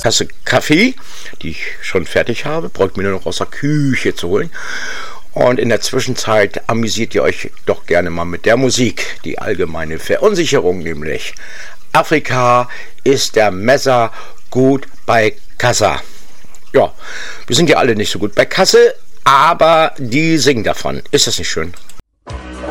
Tasse Kaffee, die ich schon fertig habe. Braucht mir nur noch aus der Küche zu holen. Und in der Zwischenzeit amüsiert ihr euch doch gerne mal mit der Musik. Die allgemeine Verunsicherung nämlich. Afrika ist der Messer gut bei Kassa. Ja, wir sind ja alle nicht so gut bei Kasse, aber die singen davon. Ist das nicht schön?